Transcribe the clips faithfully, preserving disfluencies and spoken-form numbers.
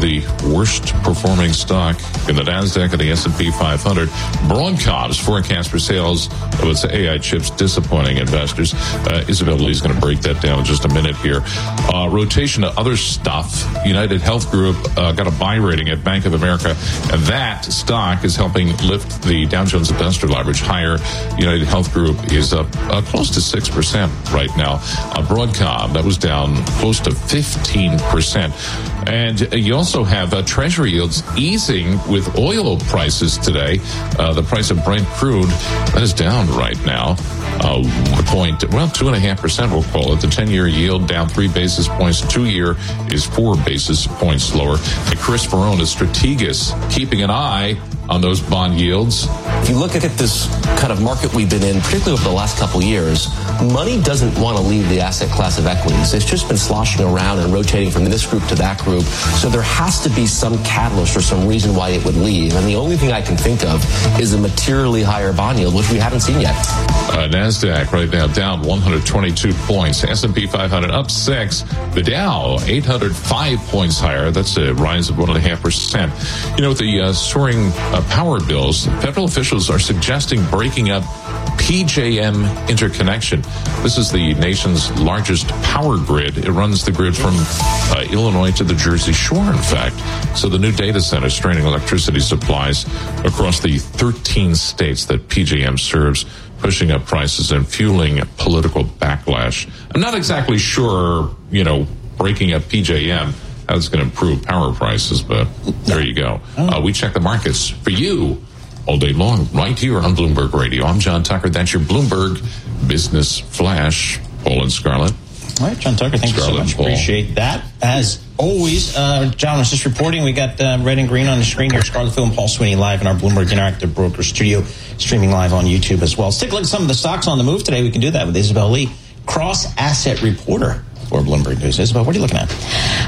the worst performing stock in the NASDAQ and the S and P five hundred. Broadcom's forecast for sales of its A I chips disappointing investors. Uh, Isabel Lee's going to break that down in just a minute here. Uh, rotation to other stuff. United Health Group uh, got a buy rating at Bank of America, and that stock is helping lift the Dow Jones Industrial Average higher. United Health Group is up uh, close to six percent right now. Uh, Broadcom, that was down close to fifteen percent. And you also have uh, Treasury yields easing with oil prices today. Uh, the price of Brent crude, that is down right now. Uh, point, well, two and a half percent, we'll call it. The ten-year yield down three basis points. Two-year is four basis points lower. And Chris Ferrone is Strategas, keeping an eye on those bond yields. If you look at this kind of market we've been in, particularly over the last couple of years, money doesn't want to leave the asset class of equities. It's just been sloshing around and rotating from this group to that group. So there has to be some catalyst or some reason why it would leave. And the only thing I can think of is a materially higher bond yield, which we haven't seen yet. Uh, NASDAQ right now down one hundred twenty-two points. S and P five hundred up six. The Dow eight hundred five points higher. That's a rise of one point five percent. You know, with the uh, soaring uh, power bills, federal officials are suggesting breaking up P J M interconnection. This is the nation's largest power grid. It runs the grid from uh, Illinois to the Jersey Shore, in fact. So the new data center straining electricity supplies across the thirteen states that P J M serves, pushing up prices and fueling political backlash. I'm not exactly sure, you know, breaking up P J M, how it's going to improve power prices, but there you go. Uh, we check the markets for you all day long, right here on Bloomberg Radio. I'm John Tucker. That's your Bloomberg Business Flash. Paul and Scarlett. All right, John Tucker, thank Scarlett you so much. Appreciate that. As always, uh, John was just reporting. We got uh, red and green on the screen here. Scarlett Phil and Paul Sweeney live in our Bloomberg Interactive Broker Studio, streaming live on YouTube as well. Let's take a look at some of the stocks on the move today. We can do that with Isabel Lee, cross-asset reporter for Bloomberg News. Isabel, what are you looking at?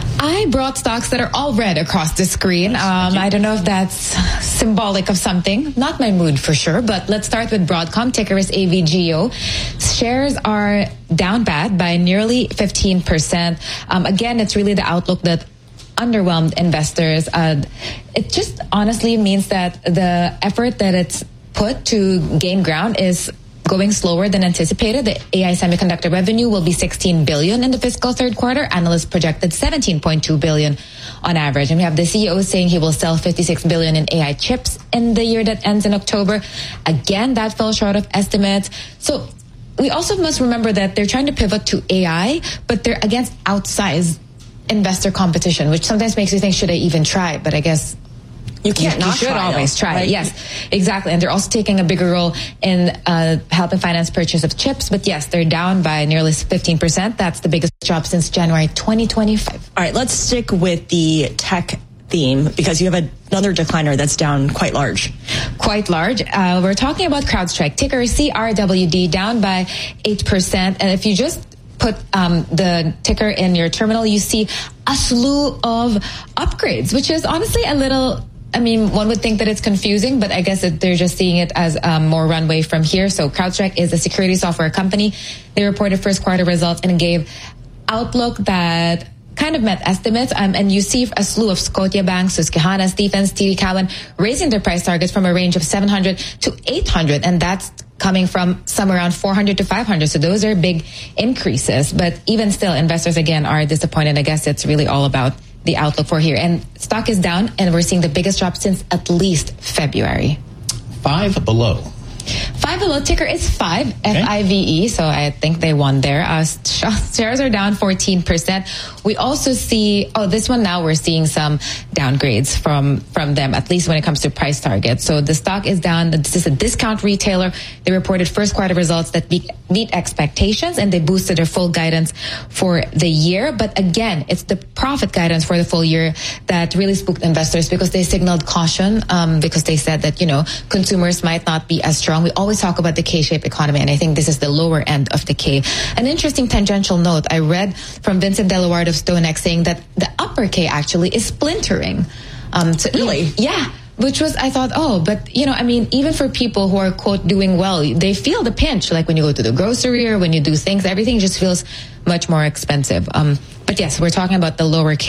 I brought stocks that are all red across the screen. Um, I don't know if that's symbolic of something. Not my mood for sure, but let's start with Broadcom. Ticker is A V G O. Shares are down bad by nearly fifteen percent. Um, again, it's really the outlook that underwhelmed investors. Uh, it just honestly means that the effort that it's put to gain ground is going slower than anticipated. The A I semiconductor revenue will be sixteen billion dollars in the fiscal third quarter. Analysts projected seventeen point two billion dollars on average. And we have the C E O saying he will sell fifty-six billion dollars in A I chips in the year that ends in October. Again, that fell short of estimates. So we also must remember that they're trying to pivot to A I, but they're against outsized investor competition, which sometimes makes you think, should I even try? But I guess You can't you, not you should try always though, try right? Yes, exactly. And they're also taking a bigger role in uh, helping finance purchase of chips. But yes, they're down by nearly fifteen percent. That's the biggest drop since January twenty twenty-five. All right, let's stick with the tech theme because you have another decliner that's down quite large. Quite large. Uh, we're talking about CrowdStrike. Ticker C R W D, down by eight percent. And if you just put um, the ticker in your terminal, you see a slew of upgrades, which is honestly a little... I mean, one would think that it's confusing, but I guess that they're just seeing it as um, more runway from here. So CrowdStrike is a security software company. They reported first quarter results and gave outlook that kind of met estimates. Um, and you see a slew of Scotiabank, Susquehanna, Stephens, T D Cowen raising their price targets from a range of seven hundred to eight hundred. And that's coming from some around four hundred to five hundred. So those are big increases. But even still, investors, again, are disappointed. I guess it's really all about the outlook for here. And stock is down, and we're seeing the biggest drop since at least February. Five below. Five below. Ticker is five, okay. F I V E. So I think they won there. Uh, shares are down fourteen percent. We also see, oh, this one now we're seeing some downgrades from, from them, at least when it comes to price targets. So the stock is down. This is a discount retailer. They reported first quarter results that beat, meet expectations, and they boosted their full guidance for the year. But again, it's the profit guidance for the full year that really spooked investors because they signaled caution um, because they said that, you know, consumers might not be as strong. We always talk about the K-shaped economy, and I think this is the lower end of the K. An interesting tangential note I read from Vincent Delaware of StoneX saying that the upper K actually is splintering. Um, so really? Yeah. Which was, I thought, oh, but, you know, I mean, even for people who are, quote, doing well, they feel the pinch. Like when you go to the grocery or when you do things, everything just feels much more expensive. Um, but yes, we're talking about the lower K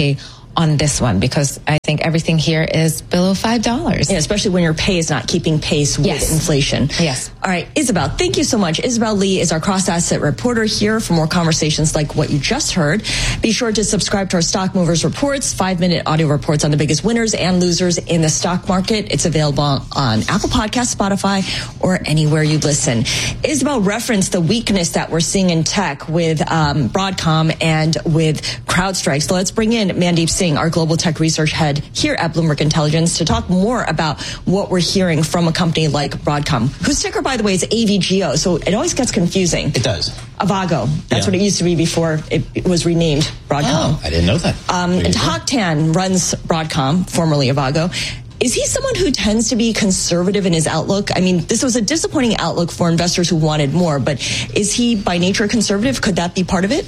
on this one, because I think everything here is below five dollars. Yeah, especially when your pay is not keeping pace with yes. inflation. Yes. All right, Isabel, thank you so much. Isabel Lee is our cross-asset reporter here for more conversations like what you just heard. Be sure to subscribe to our Stock Movers Reports, five-minute audio reports on the biggest winners and losers in the stock market. It's available on Apple Podcasts, Spotify, or anywhere you listen. Isabel referenced the weakness that we're seeing in tech with um, Broadcom and with CrowdStrike. So let's bring in Mandeep Singh, our global tech research head here at Bloomberg Intelligence, to talk more about what we're hearing from a company like Broadcom, whose ticker, by the way, is A V G O. So it always gets confusing. It does. Avago. That's yeah. what it used to be before it, it was renamed Broadcom. Oh, I didn't know that. Um, and Hock Tan runs Broadcom, formerly Avago. Is he someone who tends to be conservative in his outlook? I mean, this was a disappointing outlook for investors who wanted more, but is he by nature conservative? Could that be part of it?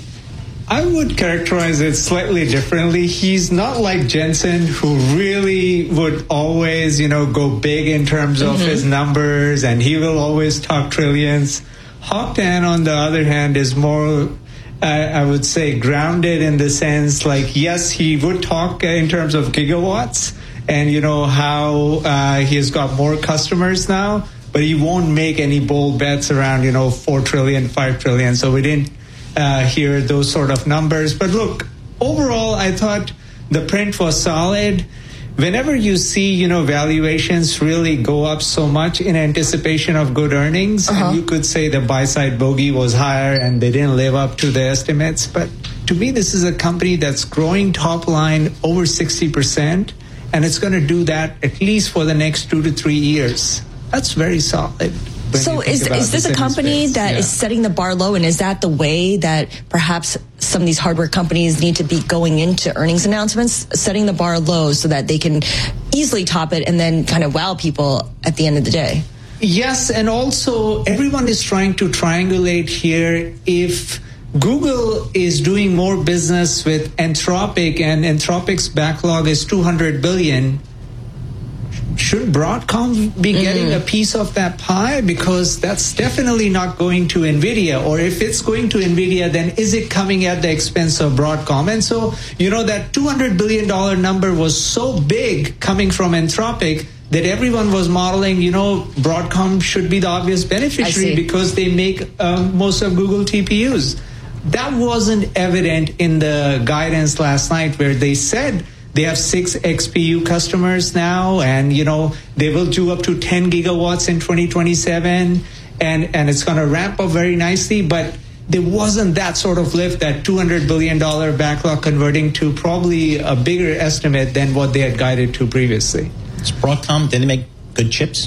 I would characterize it slightly differently. He's not like Jensen, who really would always, you know, go big in terms of mm-hmm. his numbers, and he will always talk trillions. Hock Tan, on the other hand, is more, uh, I would say, grounded in the sense, like, yes, he would talk in terms of gigawatts, and you know how uh, he's got more customers now, but he won't make any bold bets around, you know, four trillion, five trillion. So we didn't uh, hear those sort of numbers. But look, overall, I thought the print was solid. Whenever you see, you know, valuations really go up so much in anticipation of good earnings, uh-huh. and you could say the buy side bogey was higher and they didn't live up to the estimates. But to me, this is a company that's growing top line over sixty percent. And it's going to do that at least for the next two to three years. That's very solid. So is is this a company space. that yeah. is setting the bar low? And is that the way that perhaps some of these hardware companies need to be going into earnings announcements, setting the bar low so that they can easily top it and then kind of wow people at the end of the day? Yes, and also everyone is trying to triangulate here. If Google is doing more business with Anthropic, and Anthropic's backlog is two hundred billion. Should Broadcom be getting mm. a piece of that pie? Because that's definitely not going to NVIDIA. Or if it's going to NVIDIA, then is it coming at the expense of Broadcom? And so, you know, that two hundred billion dollars number was so big coming from Anthropic that everyone was modeling, you know, Broadcom should be the obvious beneficiary because they make um, most of Google T P Us. That wasn't evident in the guidance last night, where they said they have six X P U customers now, and, you know, they will do up to ten gigawatts in twenty twenty-seven, and, and it's going to ramp up very nicely. But there wasn't that sort of lift, that two hundred billion dollars backlog converting to probably a bigger estimate than what they had guided to previously. Is Broadcom, did they make good chips?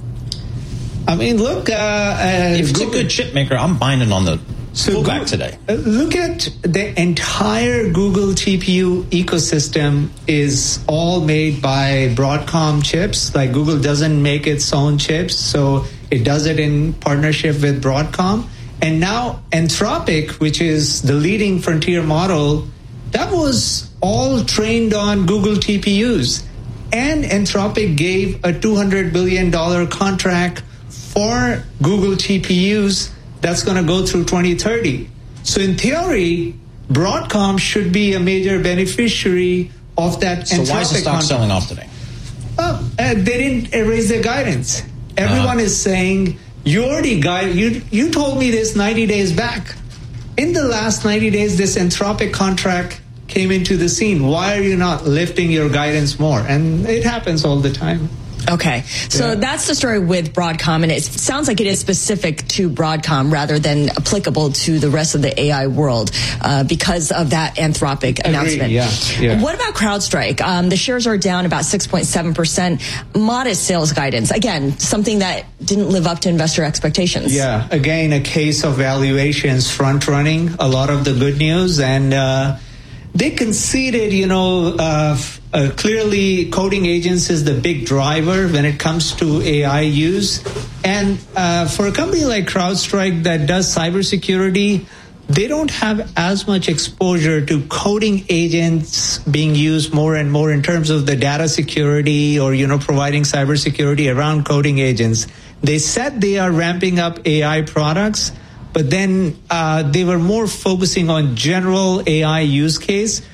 I mean, look. Uh, uh, if it's Google, a good chip maker, I'm buying it on the So back today. Look at the entire Google T P U ecosystem is all made by Broadcom chips. Like, Google doesn't make its own chips, so it does it in partnership with Broadcom. And now Anthropic, which is the leading frontier model, that was all trained on Google T P Us. And Anthropic gave a two hundred billion dollars contract for Google T P Us that's going to go through twenty thirty. So in theory, Broadcom should be a major beneficiary of that. So why is the stock selling off today? Well, uh, they didn't erase their guidance. Everyone uh, is saying, you already guide, you, you told me this ninety days back. In the last ninety days, this Anthropic contract came into the scene. Why are you not lifting your guidance more? And it happens all the time. Okay, so yeah. that's the story with Broadcom, and it sounds like it is specific to Broadcom rather than applicable to the rest of the A I world uh, because of that Anthropic Agreed, announcement. Yeah, yeah. What about CrowdStrike? Um, the shares are down about six point seven percent. Modest sales guidance. Again, something that didn't live up to investor expectations. Yeah, again, a case of valuations front-running a lot of the good news, and uh, they conceded, you know, uh, uh, clearly coding agents is the big driver when it comes to A I use. And uh, for a company like CrowdStrike that does cybersecurity, they don't have as much exposure to coding agents being used more and more in terms of the data security or, you know, providing cybersecurity around coding agents. They said they are ramping up A I products, but then uh, they were more focusing on general A I use case,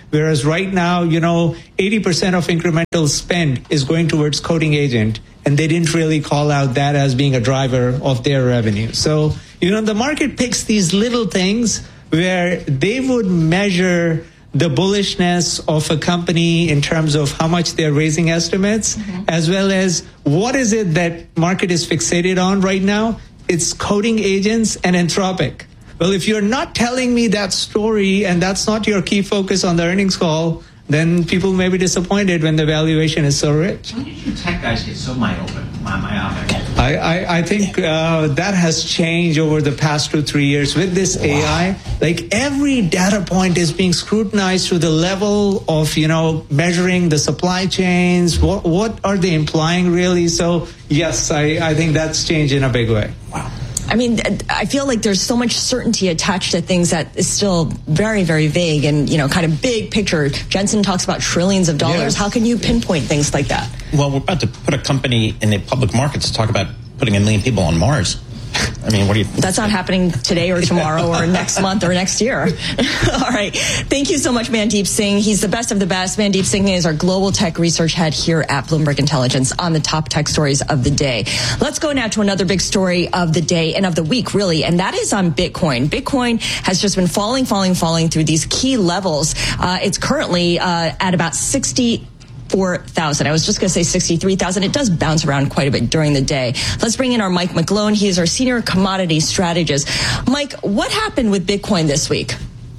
Whereas right now, you know, eighty percent of incremental spend is going towards coding agent, and they didn't really call out that as being a driver of their revenue. So, you know, the market picks these little things where they would measure the bullishness of a company in terms of how much they're raising estimates, mm-hmm. as well as what is it that market is fixated on right now. It's coding agents and Anthropic. Well, if you're not telling me that story and that's not your key focus on the earnings call, then people may be disappointed when the valuation is so rich. Why did you tech guys get so myopic? myopic? I, I, I think uh, that has changed over the past two, three years with this wow. A I. Like every data point is being scrutinized to the level of, you know, measuring the supply chains. What, what are they implying really? So, yes, I, I think that's changed in a big way. Wow. I mean, I feel like there's so much certainty attached to things that is still very, very vague and, you know, kind of big picture. Jensen talks about trillions of dollars. Yes. How can you pinpoint things like that? Well, we're about to put a company in the public markets to talk about putting a million people on Mars. I mean, what do you think? That's not happening today or tomorrow or next month or next year. All right. Thank you so much, Mandeep Singh. He's the best of the best. Mandeep Singh is our global tech research head here at Bloomberg Intelligence on the top tech stories of the day. Let's go now to another big story of the day and of the week, really, and that is on Bitcoin. Bitcoin has just been falling, falling, falling through these key levels. Uh, it's currently uh, at about sixty four thousand. I was just going to say sixty-three thousand. It does bounce around quite a bit during the day. Let's bring in our Mike McGlone. He is our senior commodity strategist. Mike, what happened with Bitcoin this week?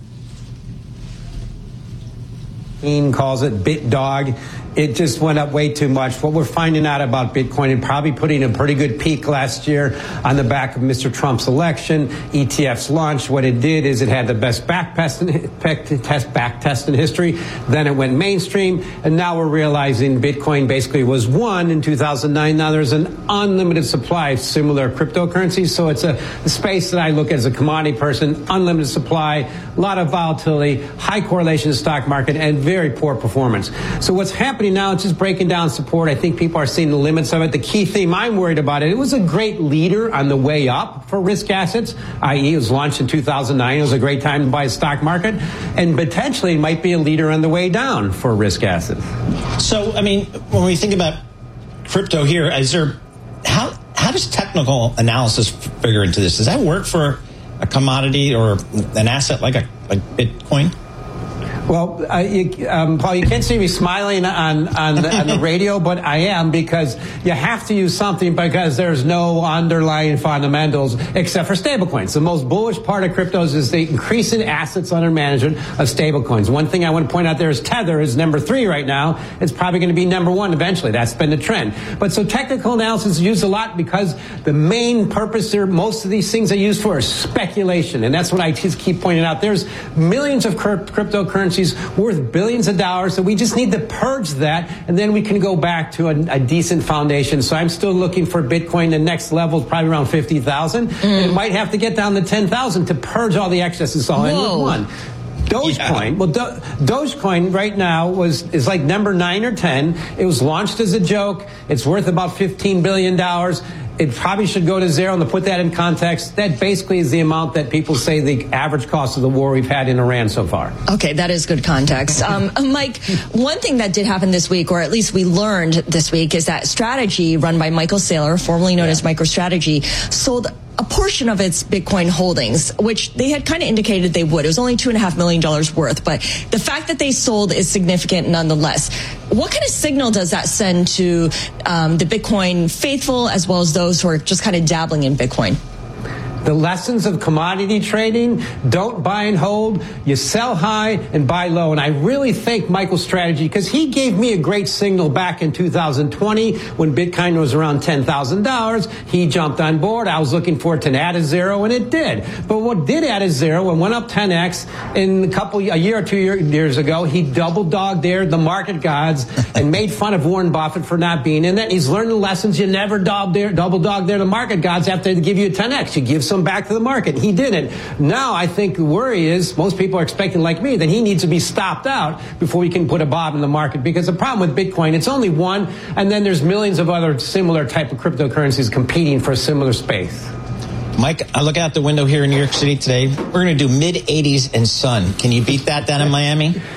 Ian calls it BitDog. It just went up way too much. What we're finding out about Bitcoin and probably putting a pretty good peak last year on the back of Mister Trump's election, E T Fs launched. What it did is it had the best back test, back test in history. Then it went mainstream. And now we're realizing Bitcoin basically was one in two thousand nine. Now there's an unlimited supply of similar cryptocurrencies. So it's a, a space that I look at as a commodity person, unlimited supply, a lot of volatility, high correlation to stock market, and very poor performance. So what's happening now, it's just breaking down support. I think people are seeing the limits of it. The key theme I'm worried about it, it was a great leader on the way up for risk assets, that is it was launched in two thousand nine. It was a great time to buy a stock market, and potentially might be a leader on the way down for risk assets. So, I mean, when we think about crypto here, is there, how, how does technical analysis figure into this? Does that work for a commodity or an asset like a like Bitcoin? Well, uh, you, um, Paul, you can't see me smiling on, on, the, on the radio, but I am, because you have to use something because there's no underlying fundamentals except for stablecoins. The most bullish part of cryptos is the increase in assets under management of stablecoins. One thing I want to point out there is Tether is number three right now. It's probably going to be number one eventually. That's been the trend. But so technical analysis is used a lot because the main purpose there, most of these things are used for is speculation. And that's what I just keep pointing out. There's millions of cryptocurrencies worth billions of dollars, so we just need to purge that, and then we can go back to a, a decent foundation. So I'm still looking for Bitcoin. The next level is probably around fifty thousand. Mm. And it might have to get down to ten thousand to purge all the excesses all in with one. Dogecoin, yeah. well, Do- Dogecoin right now was is like number nine or ten. It was launched as a joke. It's worth about fifteen billion dollars. It probably should go to zero. And to put that in context, that basically is the amount that people say the average cost of the war we've had in Iran so far. Okay, that is good context. Um, Mike, one thing that did happen this week, or at least we learned this week, is that Strategy, run by Michael Saylor, formerly known yeah. as MicroStrategy, sold a portion of its Bitcoin holdings, which they had kind of indicated they would. It was only two and a half million dollars worth, but the fact that they sold is significant nonetheless. What kind of signal does that send to um, the Bitcoin faithful as well as those who are just kind of dabbling in Bitcoin? The lessons of commodity trading: don't buy and hold. You sell high and buy low. And I really thank Michael's strategy, because he gave me a great signal back in two thousand twenty when Bitcoin was around ten thousand dollars. He jumped on board. I was looking for it to add a zero, and it did. But what did add a zero and went up ten x in a couple, a year or two year, years ago, he double dog dared the market gods and made fun of Warren Buffett for not being in that. He's learned the lessons. You never double dare, double dog dare the market gods after they give you a ten x. You give some back to the market. He didn't. Now I think the worry is most people are expecting, like me, that he needs to be stopped out before we can put a bob in the market, because the problem with Bitcoin, it's only one, and then there's millions of other similar type of cryptocurrencies competing for a similar space. Mike, I look out the window here in New York City today. We're going to do mid eighties and sun. Can you beat that down in Miami?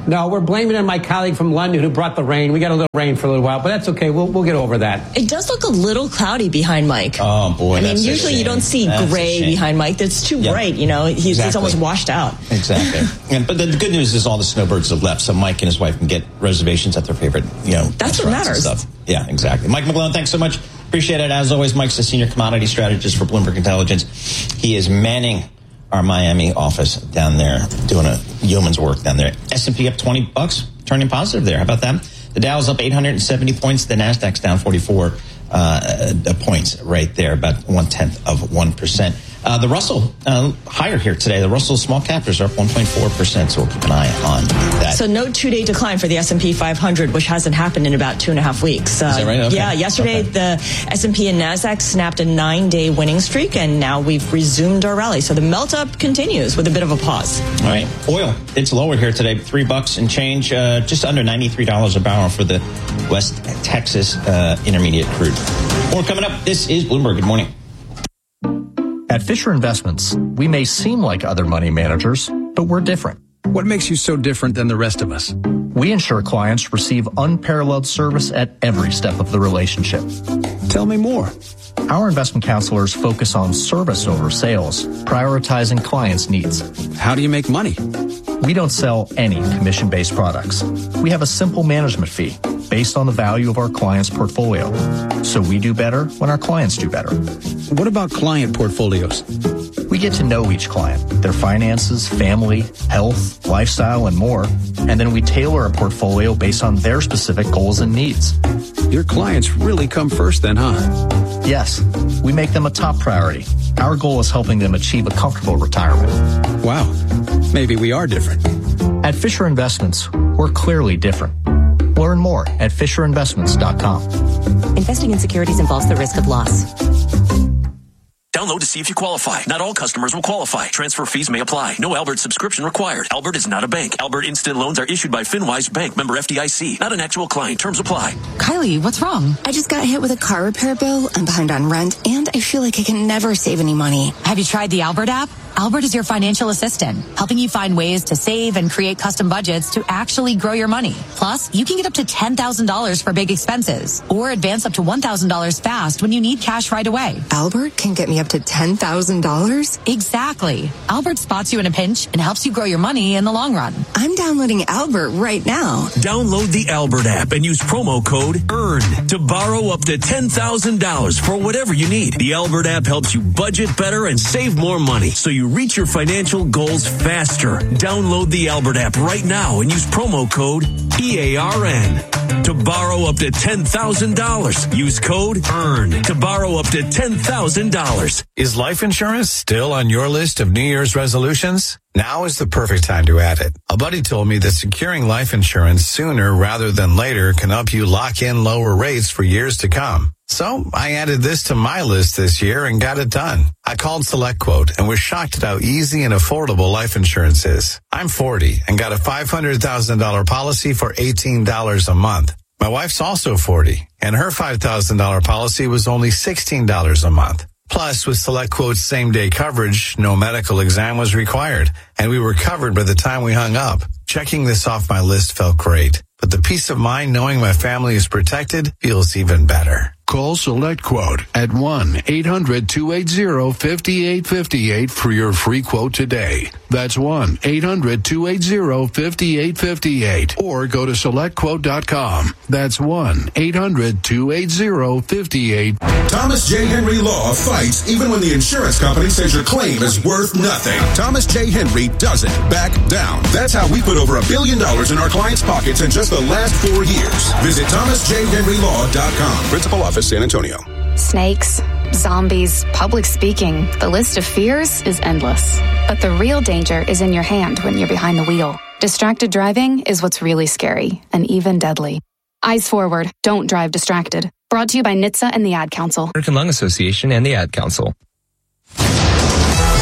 No, we're blaming it on my colleague from London who brought the rain. We got a little rain for a little while, but that's okay. We'll we'll get over that. It does look a little cloudy behind Mike. Oh, boy. I mean, that's usually you don't see That's gray behind Mike. That's too Yep. bright, you know. He's, Exactly. he's almost washed out. Exactly. And, but the good news is all the snowbirds have left, so Mike and his wife can get reservations at their favorite, you know, That's what restaurants and matters. stuff. Yeah, exactly. Mike McGlone, thanks so much. Appreciate it. As always, Mike's the senior commodity strategist for Bloomberg Intelligence. He is manning our Miami office down there, doing a yeoman's work down there. S and P up twenty bucks, turning positive there. How about that? The Dow's up eight hundred seventy points. The Nasdaq's down forty-four uh, points right there, about one-tenth of one percent. Uh, the Russell, uh, higher here today. The Russell small cappers are up one point four percent, so we'll keep an eye on that. So no two-day decline for the S and P five hundred, which hasn't happened in about two and a half weeks. Uh, Is that right? Okay. Yeah, yesterday Okay. the S and P and NASDAQ snapped a nine-day winning streak, and now we've resumed our rally. So the melt-up continues with a bit of a pause. All right. Oil, it's lower here today, three bucks and change, uh, just under ninety-three dollars a barrel for the West Texas uh, intermediate crude. More coming up. This is Bloomberg. Good morning. At Fisher Investments, we may seem like other money managers, but we're different. What makes you so different than the rest of us? We ensure clients receive unparalleled service at every step of the relationship. Tell me more. Our investment counselors focus on service over sales, prioritizing clients' needs. How do you make money? We don't sell any commission-based products. We have a simple management fee based on the value of our client's portfolio. So we do better when our clients do better. What about client portfolios? We get to know each client, their finances, family, health, lifestyle, and more, and then we tailor a portfolio based on their specific goals and needs. Your clients really come first then, huh? Yes, we make them a top priority. Our goal is helping them achieve a comfortable retirement. Wow, maybe we are different. At Fisher Investments, we're clearly different. Learn more at fisher investments dot com. Investing in securities involves the risk of loss. Download to see if you qualify. Not all customers will qualify. Transfer fees may apply. No Albert subscription required. Albert is not a bank. Albert Instant Loans are issued by FinWise Bank, member F D I C. Not an actual client. Terms apply. Kylie, what's wrong? I just got hit with a car repair bill. I'm behind on rent, and I feel like I can never save any money. Have you tried the Albert app? Albert is your financial assistant, helping you find ways to save and create custom budgets to actually grow your money. Plus, you can get up to ten thousand dollars for big expenses or advance up to one thousand dollars fast when you need cash right away. Albert can get me up to ten thousand dollars? Exactly. Albert spots you in a pinch and helps you grow your money in the long run. I'm downloading Albert right now. Download the Albert app and use promo code EARN to borrow up to ten thousand dollars for whatever you need. The Albert app helps you budget better and save more money so you reach your financial goals faster. Download the Albert app right now and use promo code E A R N to borrow up to ten thousand dollars. Use code EARN to borrow up to ten thousand dollars. Is life insurance still on your list of New Year's resolutions? Now is the perfect time to add it. A buddy told me that securing life insurance sooner rather than later can help you lock in lower rates for years to come. So I added this to my list this year and got it done. I called SelectQuote and was shocked at how easy and affordable life insurance is. I'm forty and got a five hundred thousand dollars policy for eighteen dollars a month. My wife's also forty and her five thousand dollars policy was only sixteen dollars a month. Plus, with SelectQuote's same-day coverage, no medical exam was required, and we were covered by the time we hung up. Checking this off my list felt great, but the peace of mind knowing my family is protected feels even better. Call SelectQuote at one eight hundred two eight zero five eight five eight for your free quote today. That's one eight hundred two eight zero five eight five eight. Or go to select quote dot com. That's one eight hundred two eight zero five eight. Thomas J. Henry Law fights even when the insurance company says your claim is worth nothing. Thomas J. Henry doesn't back down. That's how we put over a billion dollars in our clients' pockets in just the last four years. Visit thomas j henry law dot com. Principal office, San Antonio. Snakes, zombies, public speaking. The list of fears is endless. But the real danger is in your hand when you're behind the wheel. Distracted driving is what's really scary and even deadly. Eyes forward. Don't drive distracted. Brought to you by N H T S A and the Ad Council. American Lung Association and the Ad Council.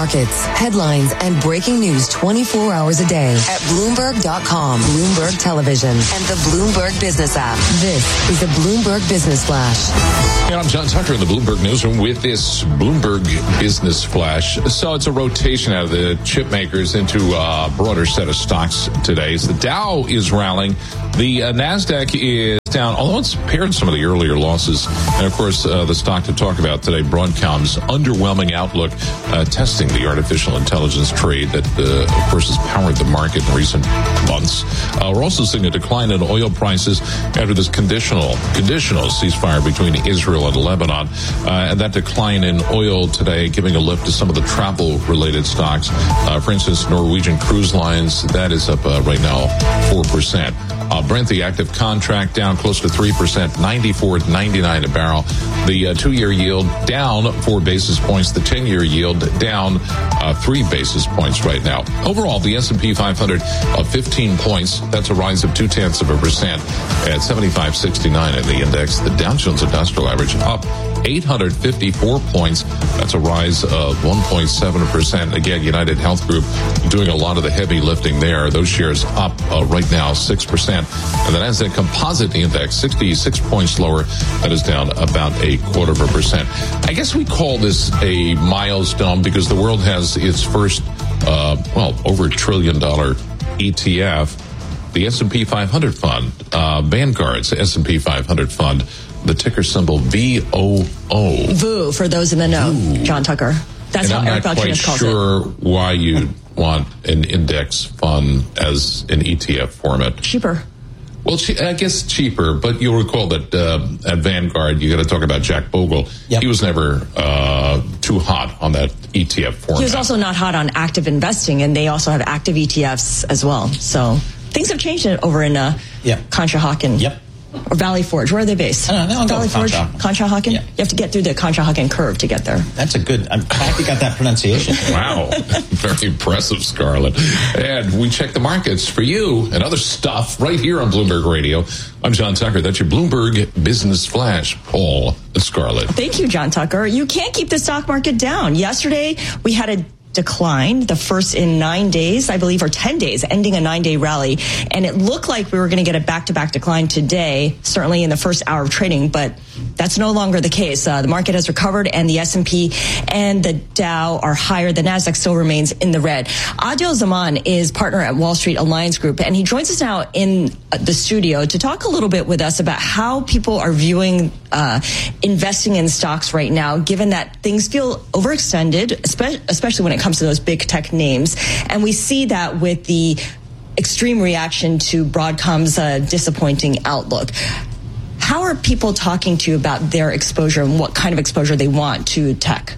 markets, headlines, and breaking news twenty-four hours a day at Bloomberg dot com, Bloomberg Television, and the Bloomberg Business app. This is the Bloomberg Business Flash. And I'm John Tucker in the Bloomberg Newsroom with this Bloomberg Business Flash. So it's a rotation out of the chip makers into a broader set of stocks today. So the Dow is rallying. The uh, NASDAQ is down, although it's paired some of the earlier losses. And, of course, uh, the stock to talk about today, Broadcom's underwhelming outlook, uh, testing the artificial intelligence trade that, uh, of course, has powered the market in recent months. Uh, we're also seeing a decline in oil prices after this conditional conditional ceasefire between Israel and Lebanon. Uh, and that decline in oil today giving a lift to some of the travel-related stocks. Uh, for instance, Norwegian Cruise Lines, that is up uh, right now four percent. Uh, Brent, the active contract, down close to three percent, ninety-four ninety-nine a barrel. The uh, two-year yield down four basis points. The ten-year yield down uh, three basis points right now. Overall, the S and P five hundred up fifteen points. That's a rise of two-tenths of a percent at seventy-five sixty-nine in the index. The Dow Jones Industrial Average up eight hundred fifty-four points. That's a rise of one point seven percent. Again, United Health Group doing a lot of the heavy lifting there. Those shares up uh, right now six percent. And the Nasdaq Composite Index, sixty-six points lower. That is down about a quarter of a percent. I guess we call this a milestone because the world has its first, uh, well, over a trillion dollar E T F. The S and P five hundred fund, uh, Vanguard's S and P five hundred fund, the ticker symbol V O O. V O O, for those in the know, Ooh. John Tucker. That's and how I'm Eric not quite Balchunas calls sure it. why you want an index fund as an E T F format. Cheaper. Well, I guess cheaper, but you'll recall that uh, at Vanguard, you got to talk about Jack Bogle. Yep. He was never uh, too hot on that E T F format. He was also not hot on active investing, and they also have active E T Fs as well. So things have changed over in uh, yep. Conshohocken. Yep. Or Valley Forge. Where are they based? I don't know. Valley Forge? Conshohocken? Yeah. You have to get through the Conshohocken curve to get there. That's a good, I'm glad you got that pronunciation. Wow. Very impressive, Scarlett. And we check the markets for you and other stuff right here on Bloomberg Radio. I'm John Tucker. That's your Bloomberg Business Flash. Paul and Scarlett. Thank you, John Tucker. You can't keep the stock market down. Yesterday, we had a decline, the first in nine days, I believe, or ten days, ending a nine-day rally. And it looked like we were going to get a back-to-back decline today, certainly in the first hour of trading, but that's no longer the case. Uh, the market has recovered, and the S and P and the Dow are higher. The Nasdaq still remains in the red. Adil Zaman is partner at Wall Street Alliance Group, and he joins us now in the studio to talk a little bit with us about how people are viewing uh, investing in stocks right now, given that things feel overextended, especially when it comes to those big tech names. And we see that with the extreme reaction to Broadcom's uh, disappointing outlook. How are people talking to you about their exposure and what kind of exposure they want to tech?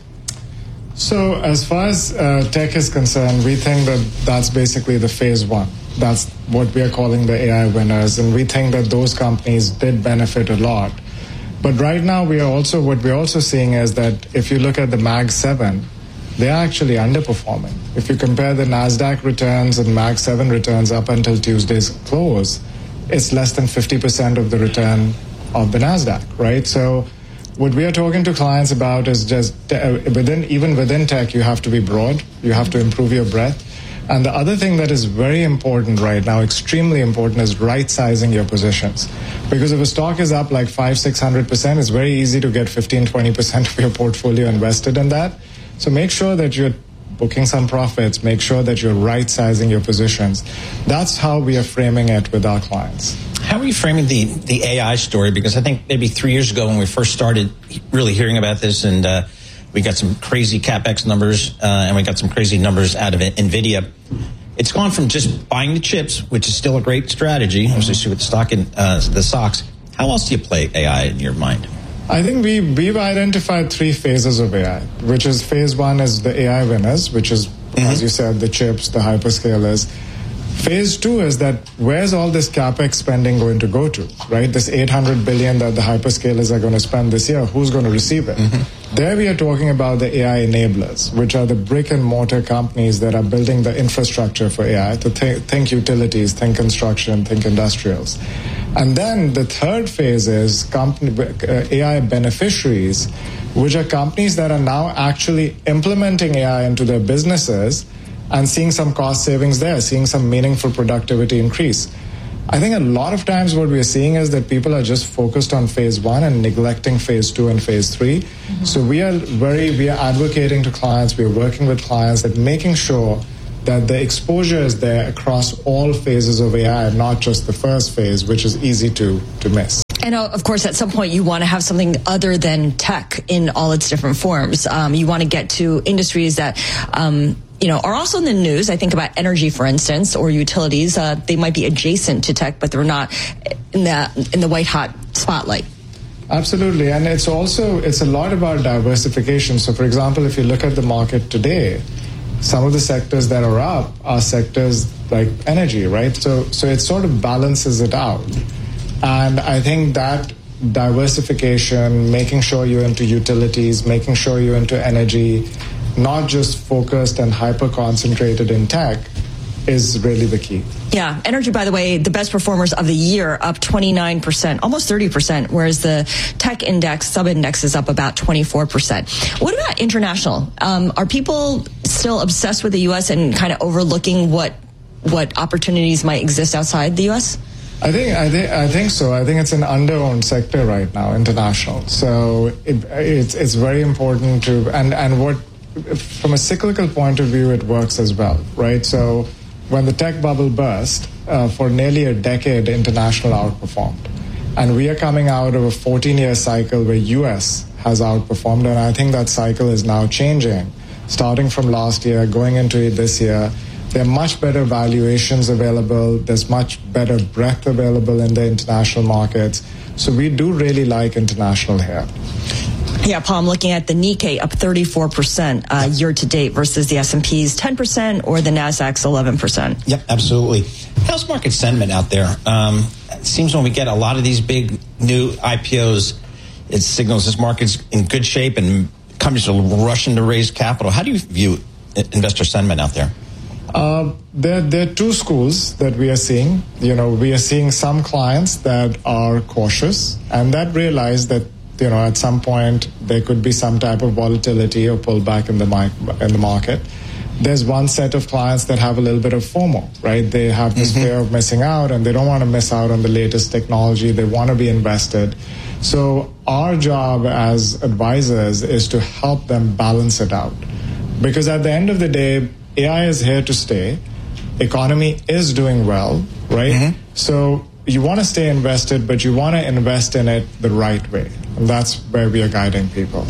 So as far as uh, tech is concerned, we think that that's basically the phase one. That's what we are calling the A I winners. And we think that those companies did benefit a lot. But right now, we are also what we're also seeing is that if you look at the Mag seven, they are actually underperforming. If you compare the NASDAQ returns and Mag seven returns up until Tuesday's close, it's less than fifty percent of the return of the NASDAQ, right? So what we are talking to clients about is just uh, within, even within tech, you have to be broad. You have to improve your breadth. And the other thing that is very important right now, extremely important, is right-sizing your positions. Because if a stock is up like five, six hundred percent, it's very easy to get fifteen, twenty percent of your portfolio invested in that. So make sure that you're booking some profits. Make sure that you're right-sizing your positions. That's how we are framing it with our clients. How are you framing the, the A I story? Because I think maybe three years ago when we first started really hearing about this, and uh, we got some crazy CapEx numbers, uh, and we got some crazy numbers out of it, NVIDIA. It's gone from just buying the chips, which is still a great strategy, mm-hmm. especially with the stock in uh, the stocks. How else do you play A I in your mind? I think we, we've identified three phases of A I, which is phase one is the A I winners, which is, mm-hmm. as you said, the chips, the hyperscalers. Phase two is that where's all this CapEx spending going to go to, right? This eight hundred billion dollars that the hyperscalers are going to spend this year, who's going to receive it? Mm-hmm. There we are talking about the A I enablers, which are the brick and mortar companies that are building the infrastructure for A I. To th- think utilities, think construction, think industrials. And then the third phase is company, uh, A I beneficiaries, which are companies that are now actually implementing A I into their businesses and seeing some cost savings there, seeing some meaningful productivity increase. I think a lot of times what we're seeing is that people are just focused on phase one and neglecting phase two and phase three. Mm-hmm. So we are very, we are advocating to clients, we are working with clients at making sure that the exposure is there across all phases of A I, not just the first phase, which is easy to, to miss. And uh, of course, at some point, you want to have something other than tech in all its different forms. Um, you want to get to industries that, um, you know, are also in the news. I think about energy, for instance, or utilities. Uh, they might be adjacent to tech, but they're not in the in the white hot spotlight. Absolutely, and it's also it's a lot about diversification. So, for example, if you look at the market today, some of the sectors that are up are sectors like energy, right? So, so it sort of balances it out. And I think that diversification, making sure you're into utilities, making sure you're into energy, not just focused and hyper-concentrated in tech, is really the key. Yeah, energy, by the way, the best performers of the year, up twenty-nine percent, almost thirty percent, whereas the tech index, sub-index, is up about twenty-four percent. What about international? Um, are people still obsessed with the U S and kind of overlooking what what opportunities might exist outside the U S? I think I think I think so. I think it's an under-owned sector right now, international. So it, it's it's very important to and and what from a cyclical point of view, it works as well, right? So when the tech bubble burst, uh, for nearly a decade, international outperformed, and we are coming out of a fourteen-year cycle where U S has outperformed, and I think that cycle is now changing, starting from last year, going into this year. There are much better valuations available. There's much better breadth available in the international markets. So we do really like international here. Yeah, Paul, I'm looking at the Nikkei up thirty-four percent uh, year to date versus the S and P's ten percent or the Nasdaq's eleven percent. Yep, absolutely. How's market sentiment out there? Um, it seems when we get a lot of these big new I P Os, it signals this market's in good shape and companies are rushing to raise capital. How do you view investor sentiment out there? Uh, there, there are two schools that we are seeing. You know, we are seeing some clients that are cautious and that realize that, you know, at some point there could be some type of volatility or pullback in the in the market. There's one set of clients that have a little bit of FOMO, right? They have this mm-hmm. fear of missing out and they don't want to miss out on the latest technology. They want to be invested. So our job as advisors is to help them balance it out. Because at the end of the day, A I is here to stay. Economy is doing well, right? Mm-hmm. So you want to stay invested, but you want to invest in it the right way. And that's where we are guiding people.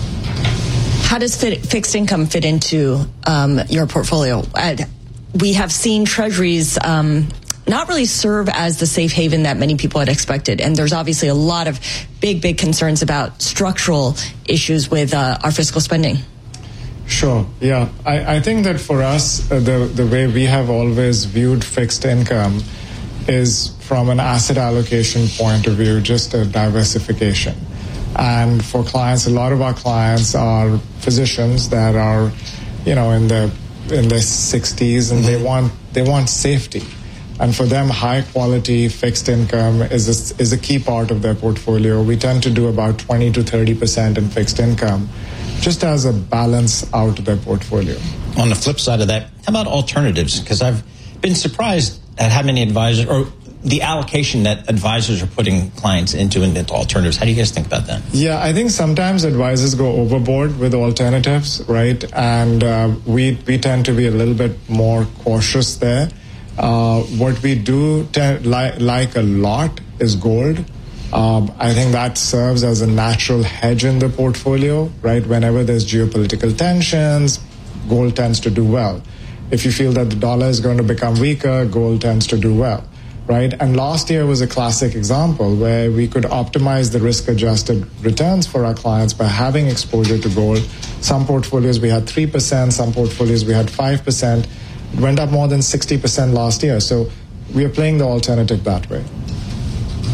How does fit, fixed income fit into um, your portfolio? Uh, we have seen treasuries um, not really serve as the safe haven that many people had expected. And there's obviously a lot of big, big concerns about structural issues with uh, our fiscal spending. Sure. Yeah. I, I think that for us, uh, the, the way we have always viewed fixed income is from an asset allocation point of view, just a diversification. And for clients, a lot of our clients are physicians that are, you know, in the in their sixties, and mm-hmm. they want they want safety. And for them, high quality fixed income is a, is a key part of their portfolio. We tend to do about twenty to thirty percent in fixed income, just as a balance out of their portfolio. On the flip side of that, how about alternatives? Because I've been surprised at how many advisors, or the allocation that advisors are putting clients into into alternatives. How do you guys think about that? Yeah, I think sometimes advisors go overboard with alternatives, right? And uh, we we tend to be a little bit more cautious there. Uh, what we do te- li- like a lot is gold. Um, I think that serves as a natural hedge in the portfolio, right? Whenever there's geopolitical tensions, gold tends to do well. If you feel that the dollar is going to become weaker, gold tends to do well, right? And last year was a classic example where we could optimize the risk-adjusted returns for our clients by having exposure to gold. Some portfolios we had three percent, some portfolios we had five percent. It went up more than sixty percent last year. So we are playing the alternative that way.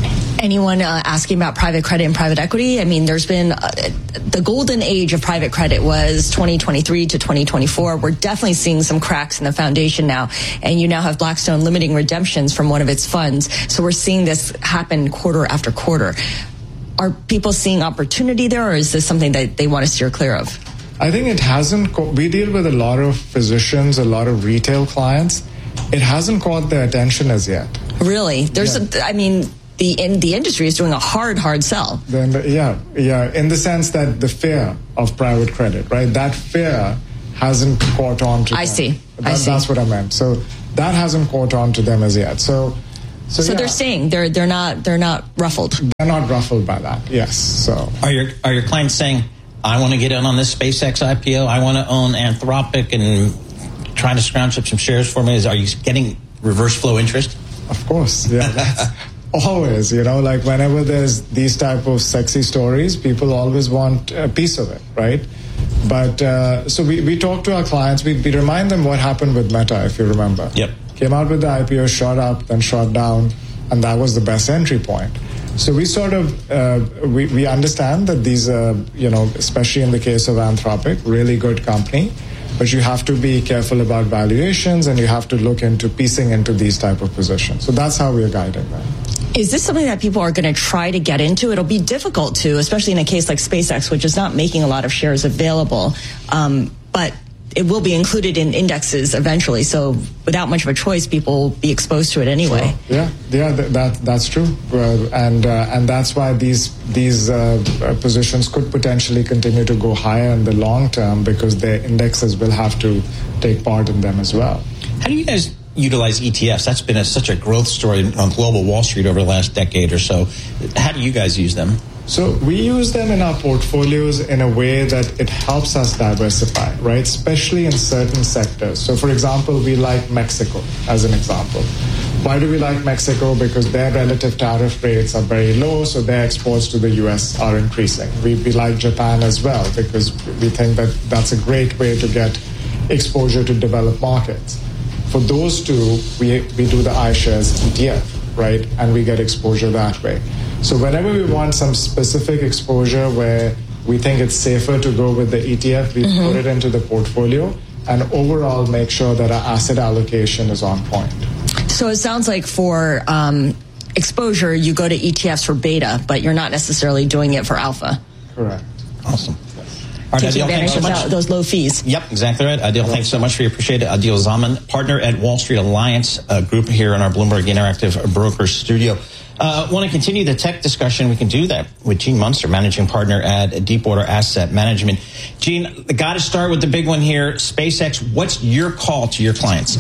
Anyone uh, asking about private credit and private equity? I mean, there's been uh, the golden age of private credit was twenty twenty-three to twenty twenty-four. We're definitely seeing some cracks in the foundation now. And you now have Blackstone limiting redemptions from one of its funds. So we're seeing this happen quarter after quarter. Are people seeing opportunity there, or is this something that they want to steer clear of? I think it hasn't. Co- we deal with a lot of physicians, a lot of retail clients. It hasn't caught their attention as yet. Really? There's, Yeah. a, I mean, the in the industry is doing a hard, hard sell. Then, yeah, yeah, in the sense that the fear of private credit, right? That fear hasn't caught on to I them. see. That, I see. That's what I meant. So that hasn't caught on to them as yet. So, so, So yeah, they're staying. They're they're not they're not ruffled. they're not ruffled by that. Yes. So Are your are your clients saying, I want to get in on this SpaceX I P O, I want to own Anthropic and trying to scrounge up some shares for me? Is, are you getting reverse flow interest? of course, yeah. That's, always, you know, like whenever there's these type of sexy stories, people always want a piece of it, right? But uh, so we, we talk to our clients, we, we remind them what happened with Meta, if you remember. Yep. Came out with the I P O, shot up, then shot down, and that was the best entry point. So we sort of, uh, we, we understand that these, uh, you know, especially in the case of Anthropic, really good company, but you have to be careful about valuations and you have to look into piecing into these type of positions. So that's how we're guiding them. Is this something that people are going to try to get into? It'll be difficult to, especially in a case like SpaceX, which is not making a lot of shares available. Um, but it will be included in indexes eventually. So without much of a choice, people will be exposed to it anyway. Sure. Yeah, yeah, that, that that's true, uh, and uh, and that's why these these uh, positions could potentially continue to go higher in the long term because their indexes will have to take part in them as well. How do you guys utilize E T Fs? That's been a, such a growth story on global Wall Street over the last decade or so. How do you guys use them? So we use them in our portfolios in a way that it helps us diversify, right? Especially in certain sectors. So for example, we like Mexico as an example. Why do we like Mexico? Because their relative tariff rates are very low, so their exports to the U S are increasing. We, we like Japan as well because we think that that's a great way to get exposure to developed markets. For those two, we, we do the iShares E T F, right? And we get exposure that way. So whenever we want some specific exposure where we think it's safer to go with the E T F, we mm-hmm. put it into the portfolio and overall make sure that our asset allocation is on point. So it sounds like for um, exposure, you go to E T Fs for beta, but you're not necessarily doing it for alpha. Correct. Awesome. All right, Taking Adil, thanks so much. Those, those low fees. Yep, exactly right. Adil, thanks so much for your appreciate it. Adil Zaman, partner at Wall Street Alliance uh, Group here in our Bloomberg Interactive Brokers studio. Uh, want to continue the tech discussion? We can do that with Gene Munster, managing partner at Deepwater Asset Management. Gene, got to start with the big one here, SpaceX. What's your call to your clients?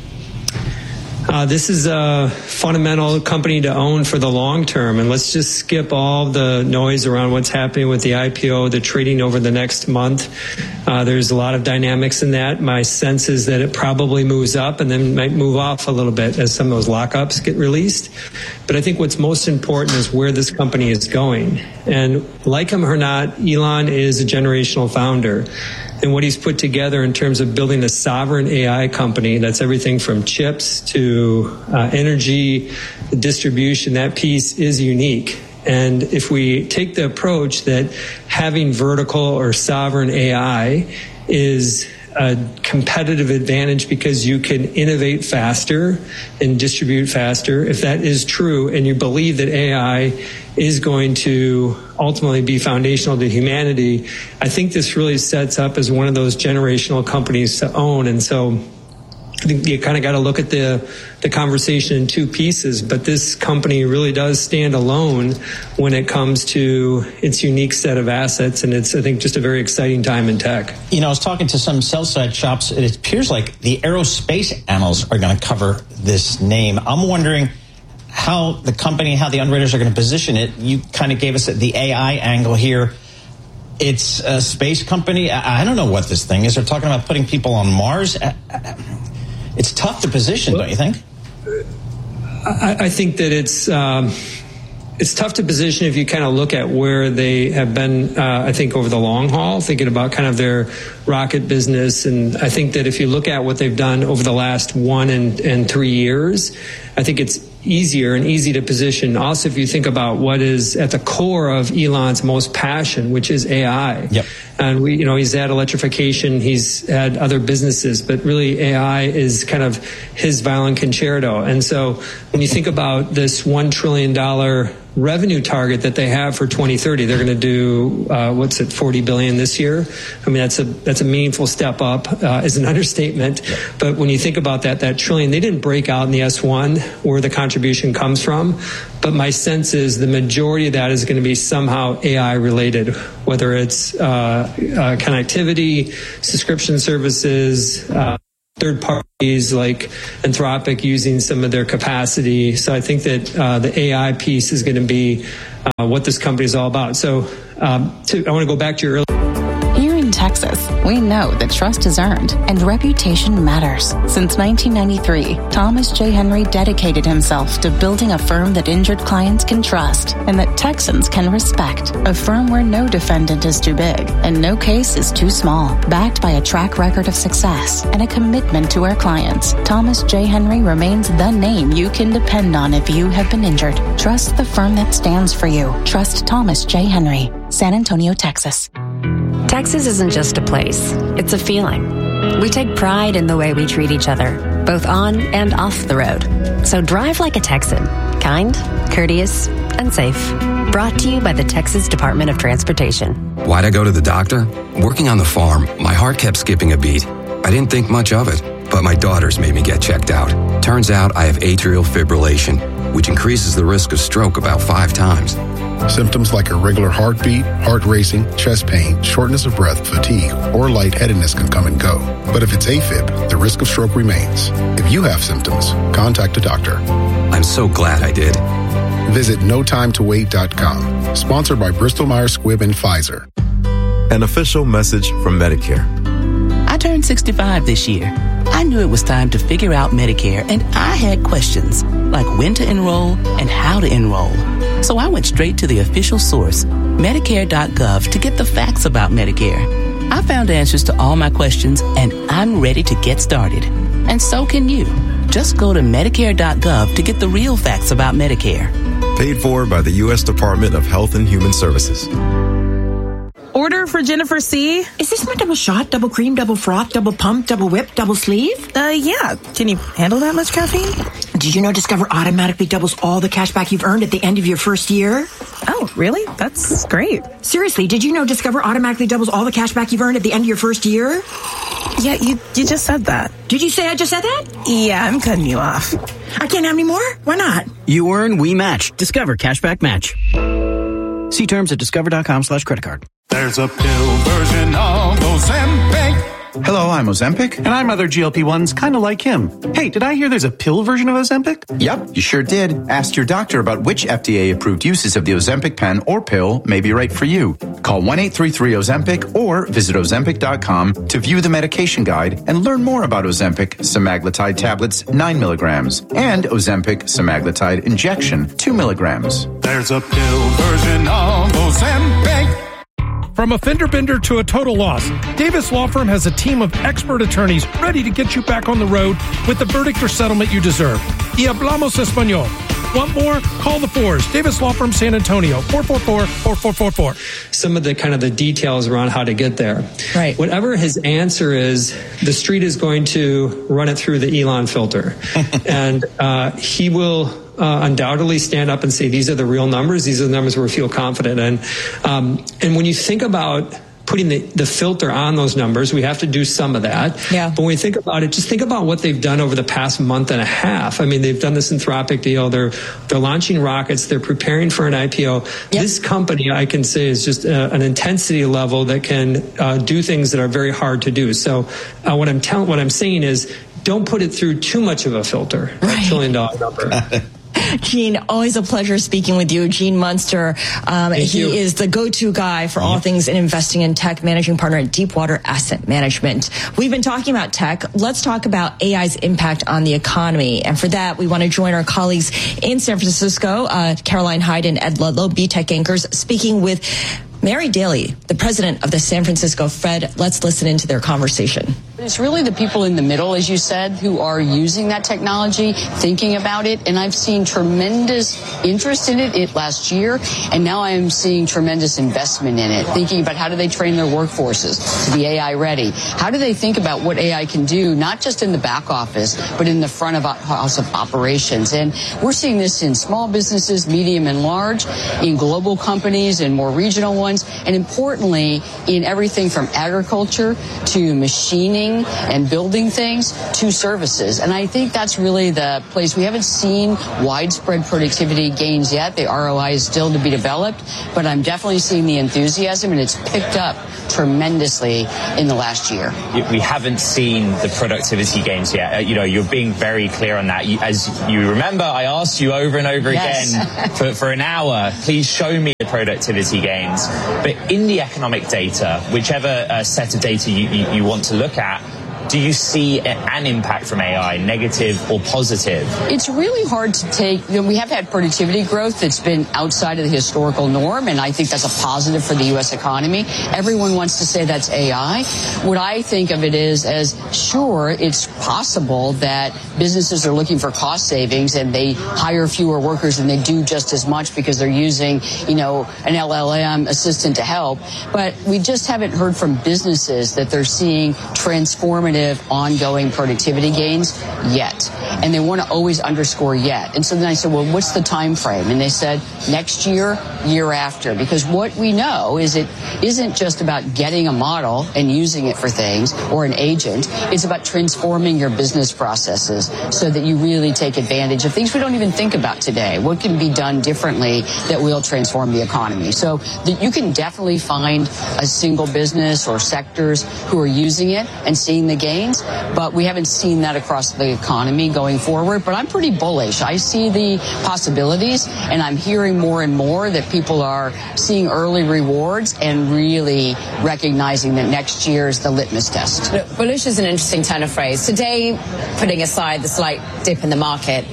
Uh, this is a fundamental company to own for the long term. And let's just skip all the noise around what's happening with the I P O, the trading over the next month. Uh, there's a lot of dynamics in that. My sense is that it probably moves up and then might move off a little bit as some of those lockups get released. But I think what's most important is where this company is going. And like him or not, Elon is a generational founder. And what he's put together in terms of building a sovereign A I company, that's everything from chips to uh, energy distribution, that piece is unique. And if we take the approach that having vertical or sovereign A I is a competitive advantage because you can innovate faster and distribute faster, if that is true, and you believe that A I is going to ultimately be foundational to humanity, I think this really sets up as one of those generational companies to own. And so I think you kind of got to look at the the conversation in two pieces, but this company really does stand alone when it comes to its unique set of assets, and it's, I think, just a very exciting time in tech. You know, I was talking to some sell-side shops. It appears like the aerospace analysts are going to cover this name. I'm wondering how the company, how the underwriters are going to position it. You kind of gave us the A I angle here. It's a space company. I don't know what this thing is. They're talking about putting people on Mars. It's tough to position, don't you think? I, I think that it's um, it's tough to position if you kind of look at where they have been, uh, I think, over the long haul, thinking about kind of their rocket business. And I think that if you look at what they've done over the last one and, and three years, I think it's easier and easy to position. Also, if you think about what is at the core of Elon's most passion, which is A I. Yep. And we, you know, he's had electrification, he's had other businesses, but really A I is kind of his violin concerto. And so when you think about this one trillion dollars revenue target that they have for twenty thirty, they're going to do, uh, what's it, forty billion this year. I mean, that's a, that's a meaningful step up, uh, is an understatement. But when you think about that, that trillion, they didn't break out in the S one where the contribution comes from. But my sense is the majority of that is going to be somehow A I related, whether it's, uh, uh connectivity, subscription services, uh, third parties like Anthropic using some of their capacity. So I think that uh, the A I piece is going to be uh, what this company is all about. So um, to, I want to go back to your earlier. Here in Texas, we know that trust is earned and reputation matters. Since nineteen ninety-three, Thomas J. Henry dedicated himself to building a firm that injured clients can trust and that Texans can respect. A firm where no defendant is too big and no case is too small. Backed by a track record of success and a commitment to our clients, Thomas J. Henry remains the name you can depend on if you have been injured. Trust the firm that stands for you. Trust Thomas J. Henry. San Antonio, Texas. Texas isn't just a place, it's a feeling. We take pride in the way we treat each other, both on and off the road. So drive like a Texan, kind, courteous, and safe. Brought to you by the Texas Department of Transportation. Why'd I go to the doctor? Working on the farm, my heart kept skipping a beat. I didn't think much of it, but my daughters made me get checked out. Turns out I have atrial fibrillation, which increases the risk of stroke about five times. Symptoms like irregular heartbeat, heart racing, chest pain, shortness of breath, fatigue, or lightheadedness can come and go. But if it's AFib, the risk of stroke remains. If you have symptoms, contact a doctor. I'm so glad I did. Visit no time to wait dot com. Sponsored by Bristol Myers Squibb and Pfizer. An official message from Medicare. I turned sixty-five this year. I knew it was time to figure out Medicare, and I had questions like when to enroll and how to enroll. So I went straight to the official source, Medicare dot gov, to get the facts about Medicare. I found answers to all my questions, and I'm ready to get started. And so can you. Just go to Medicare dot gov to get the real facts about Medicare. Paid for by the U S Department of Health and Human Services. Order for Jennifer C. Is this my double shot, double cream, double froth, double pump, double whip, double sleeve? Uh, yeah. Can you handle that much caffeine? Did you know Discover automatically doubles all the cash back you've earned at the end of your first year? Oh, really? That's great. Seriously, did you know Discover automatically doubles all the cash back you've earned at the end of your first year? Yeah, you you just said that. Did you say I just said that? Yeah, I'm cutting you off. I can't have any more? Why not? You earn, we match. Discover Cashback Match. See terms at discover.com slash credit card. There's a pill version of Ozempic. Hello, I'm Ozempic. And I'm other G L P ones kind of like him. Hey, did I hear there's a pill version of Ozempic? Yep, you sure did. Ask your doctor about which F D A-approved uses of the Ozempic pen or pill may be right for you. Call one eight three three Ozempic or visit Ozempic dot com to view the medication guide and learn more about Ozempic semaglutide tablets nine milligrams and Ozempic semaglutide injection two milligrams. There's a pill version of Ozempic. From a fender bender to a total loss, Davis Law Firm has a team of expert attorneys ready to get you back on the road with the verdict or settlement you deserve. Y hablamos español. Want more? Call the fours. Davis Law Firm San Antonio, four four four, four four four four. Some of the kind of the details around how to get there. Right. Whatever his answer is, the street is going to run it through the Elon filter. and uh, he will uh, undoubtedly stand up and say, these are the real numbers. These are the numbers where we feel confident in. Um, and when you think about putting the, the filter on those numbers, we have to do some of that. Yeah. But when we think about it, just think about what they've done over the past month and a half. I mean, they've done this Anthropic deal. They're they're launching rockets. They're preparing for an I P O. Yep. This company, I can say, is just a, an intensity level that can uh, do things that are very hard to do. So uh, what I'm telling, what I'm saying is, don't put it through too much of a filter. Right. A trillion dollar number. Gene, always a pleasure speaking with you. Gene Munster, um, he you. is the go-to guy for all things in investing in tech, managing partner at Deepwater Asset Management. We've been talking about tech. Let's talk about A I's impact on the economy. And for that, we want to join our colleagues in San Francisco, uh, Caroline Hyde and Ed Ludlow, B-Tech anchors, speaking with Mary Daly, the president of the San Francisco Fed. Let's listen into their conversation. It's really the people in the middle, as you said, who are using that technology, thinking about it. And I've seen tremendous interest in it, it last year. And now I'm seeing tremendous investment in it, thinking about how do they train their workforces to be A I ready? How do they think about what A I can do, not just in the back office, but in the front of house of operations? And we're seeing this in small businesses, medium and large, in global companies and more regional ones, and importantly, in everything from agriculture to machining and building things to services. And I think that's really the place. We haven't seen widespread productivity gains yet. The R O I is still to be developed, but I'm definitely seeing the enthusiasm, and it's picked up tremendously in the last year. We haven't seen the productivity gains yet. Uh, you know, you're being very clear on that. You, as you remember, I asked you over and over yes. again for, for an hour, please show me the productivity gains. But in the economic data, whichever uh, set of data you, you, you want to look at, do you see an impact from A I, negative or positive? It's really hard to take. You know, we have had productivity growth that's been outside of the historical norm, and I think that's a positive for the U S economy. Everyone wants to say that's A I. What I think of it is as, sure, it's possible that businesses are looking for cost savings and they hire fewer workers and they do just as much because they're using, you know, an L L M assistant to help. But we just haven't heard from businesses that they're seeing transformative ongoing productivity gains yet. And they want to always underscore yet. And so then I said, well, what's the time frame? And they said next year, year after. Because what we know is it isn't just about getting a model and using it for things or an agent. It's about transforming your business processes so that you really take advantage of things we don't even think about today. What can be done differently that will transform the economy? So that you can definitely find a single business or sectors who are using it and seeing the gains, but we haven't seen that across the economy going forward. But I'm pretty bullish. I see the possibilities, and I'm hearing more and more that people are seeing early rewards and really recognizing that next year is the litmus test. Look, bullish is an interesting turn of phrase. Today, putting aside the slight dip in the market,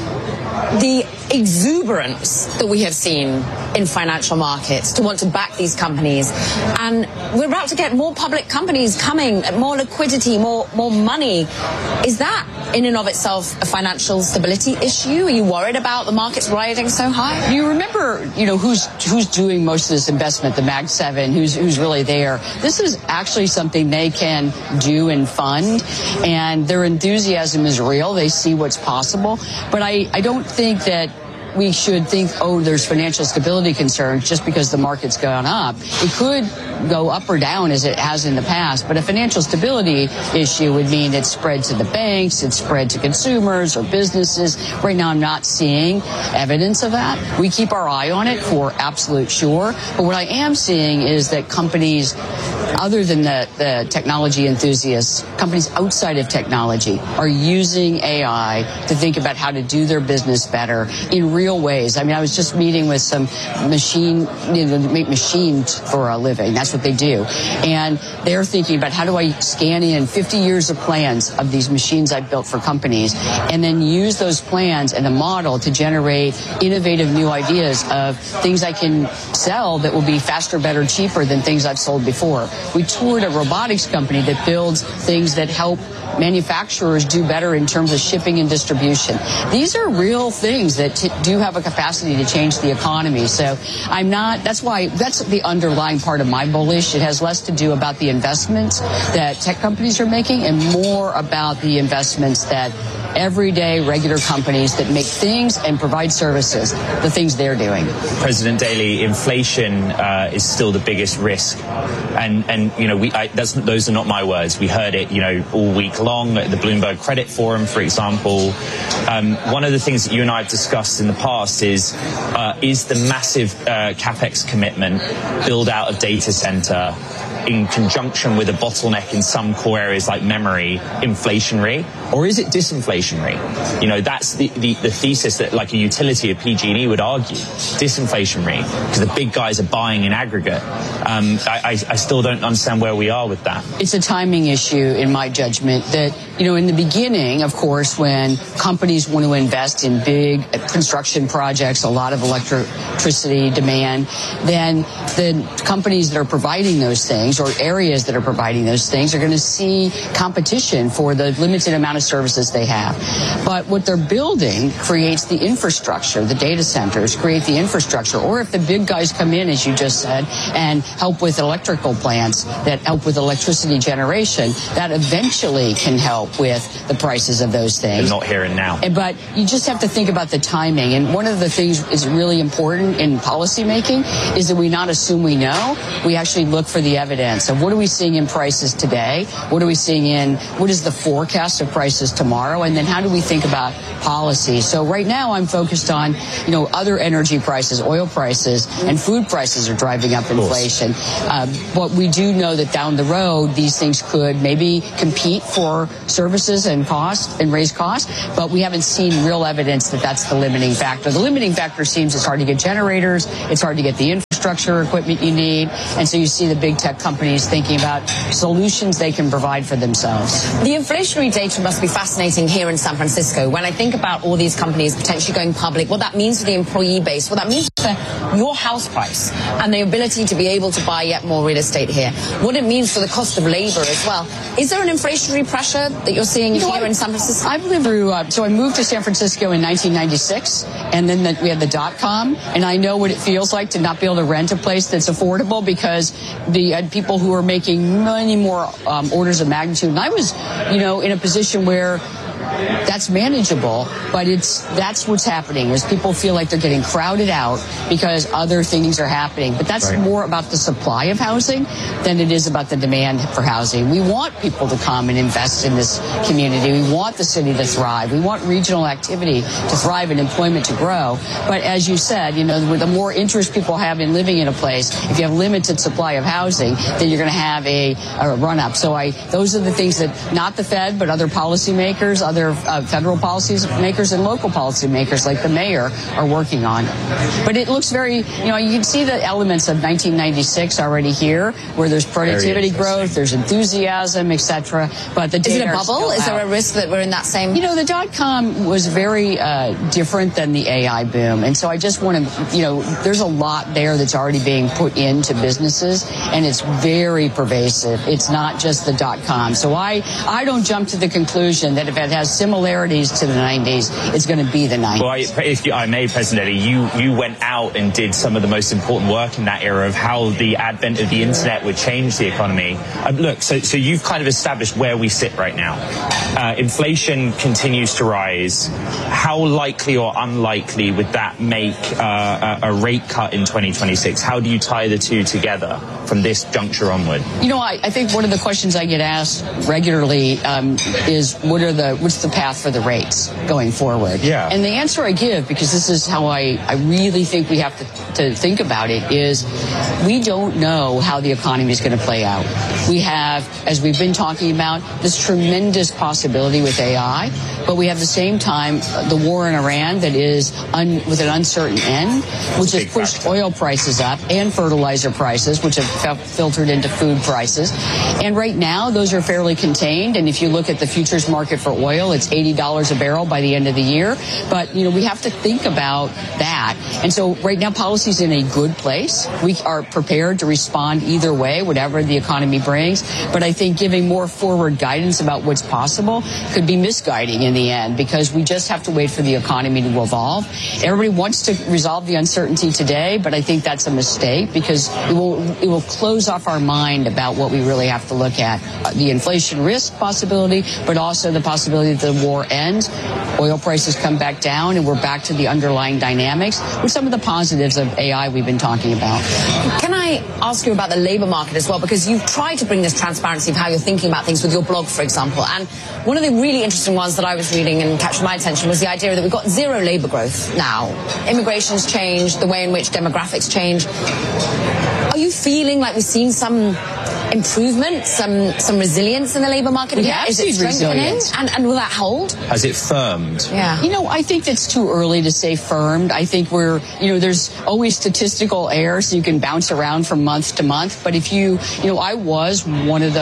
the exuberance that we have seen in financial markets to want to back these companies, and we're about to get more public companies coming, more liquidity, more more money. Is that in and of itself a financial stability issue? Are you worried about the markets riding so high? You remember, you know, who's who's doing most of this investment, the Mag seven, who's who's really there. This is actually something they can do and fund, and their enthusiasm is real. They see what's possible, but I, I don't think that we should think, oh, there's financial stability concerns just because the market's gone up. It could go up or down as it has in the past, but a financial stability issue would mean it's spread to the banks, it's spread to consumers or businesses. Right now, I'm not seeing evidence of that. We keep our eye on it for absolute sure, but what I am seeing is that companies, other than the, the technology enthusiasts, companies outside of technology are using A I to think about how to do their business better in real ways. I mean, I was just meeting with some machine, you know, make machines for a living. That's what they do. And they're thinking about how do I scan in fifty years of plans of these machines I've built for companies and then use those plans and a model to generate innovative new ideas of things I can sell that will be faster, better, cheaper than things I've sold before. We toured a robotics company that builds things that help manufacturers do better in terms of shipping and distribution. These are real things that t- do have a capacity to change the economy. So I'm not, that's why, that's the underlying part of my bullish. It has less to do about the investments that tech companies are making and more about the investments that everyday regular companies that make things and provide services, the things they're doing. President Daly, inflation uh, is still the biggest risk. And, and you know, we, I, that's, those are not my words. We heard it, you know, all week long at the Bloomberg Credit Forum, for example. Um, one of the things that you and I have discussed in the past is, uh, is the massive uh, CapEx commitment, build out of data center, in conjunction with a bottleneck in some core areas like memory, inflationary, or is it disinflationary? You know, that's the, the, the thesis that like a utility of P G and E would argue, disinflationary, because the big guys are buying in aggregate. Um, I, I, I still don't understand where we are with that. It's a timing issue, in my judgment, that, you know, in the beginning, of course, when companies want to invest in big construction projects, a lot of electricity demand, then the companies that are providing those things companies or areas that are providing those things are going to see competition for the limited amount of services they have. But what they're building creates the infrastructure. The data centers create the infrastructure. Or if the big guys come in, as you just said, and help with electrical plants that help with electricity generation, that eventually can help with the prices of those things. But not here and now. But you just have to think about the timing. And one of the things is really important in policy making is that we not assume we know. We actually look for the evidence of what are we seeing in prices today? What are we seeing in, what is the forecast of prices tomorrow? And then how do we think about policy? So right now I'm focused on, you know, other energy prices, oil prices, and food prices are driving up inflation. Uh, but we do know that down the road, these things could maybe compete for services and cost and raise costs, but we haven't seen real evidence that that's the limiting factor. The limiting factor seems it's hard to get generators, it's hard to get the infrastructure equipment you need, and so you see the big tech companies thinking about solutions they can provide for themselves. The inflationary data must be fascinating here in San Francisco. When I think about all these companies potentially going public, what that means for the employee base, what that means for your house price and the ability to be able to buy yet more real estate here, what it means for the cost of labor as well. Is there an inflationary pressure that you're seeing you know, here I, in San Francisco? I've lived through, uh, so I moved to San Francisco in nineteen ninety-six, and then the, we had the dot-com, and I know what it feels like to not be able to rent a place that's affordable because the uh, people who are making many more um, orders of magnitude, and I was, you know, in a position where that's manageable, but it's that's what's happening is people feel like they're getting crowded out because other things are happening. But that's right. More about the supply of housing than it is about the demand for housing. We want people to come and invest in this community. We want the city to thrive. We want regional activity to thrive and employment to grow. But as you said, you know, the more interest people have in living in a place, if you have limited supply of housing, then you're going to have a, a run-up. So I, those are the things that not the Fed, but other policymakers, other uh, federal policymakers and local policymakers like the mayor are working on. But it looks very, you know, you can see the elements of nineteen ninety-six already here, where there's productivity growth, there's enthusiasm, et cetera. But the data is it a bubble? Is there a risk that we're in that same? You know, the dot-com was very uh, different than the A I boom, and so I just want to, you know, there's a lot there that's already being put into businesses, and it's very pervasive. It's not just the dot-com. So I, I don't jump to the conclusion that if it has similarities to the nineties, it's going to be the nineties. Well, I, if you, I may, President Eddie, you, you went out and did some of the most important work in that era of how the advent of the internet would change the economy. Uh, look, so, so you've kind of established where we sit right now. Uh, inflation continues to rise. How likely or unlikely would that make uh, a, a rate cut in twenty twenty-six? How do you tie the two together from this juncture onward? You know, I, I think one of the questions I get asked regularly um, is what are the what's the path for the rates going forward? Yeah. And the answer I give, because this is how I, I really think we have to, to think about it, is we don't know how the economy is going to play out. We have, as we've been talking about, this tremendous possibility with A I, but we have at the same time the war in Iran that is un, with an uncertain end, which has pushed factor. oil prices up and fertilizer prices, which have filtered into food prices. And right now, those are fairly contained. And if you look at the futures market for oil, it's eighty dollars a barrel by the end of the year. But, you know, we have to think about that. And so right now, policy's in a good place. We are prepared to respond either way, whatever the economy brings. But I think giving more forward guidance about what's possible could be misguiding in the end, because we just have to wait for the economy to evolve. Everybody wants to resolve the uncertainty today, but I think that's a mistake, because it will it will close off our mind about what we really have to look at. Uh, the inflation risk possibility, but also the possibility that the war ends, oil prices come back down, and we're back to the underlying dynamics with some of the positives of A I we've been talking about. Can I ask you about the labor market as well? Because you've tried to bring this transparency of how you're thinking about things with your blog, for example. And one of the really interesting ones that I was reading and captured my attention was the idea that we've got zero labor growth now. Immigration's changed, the way in which demographics change. Are you feeling like we're seeing some improvement, some some resilience in the labor market? We have Is it strengthening? And, and will that hold? Has it firmed? Yeah. You know, I think it's too early to say firmed. I think we're, you know, there's always statistical error, so you can bounce around from month to month. But if you, you know, I was one of the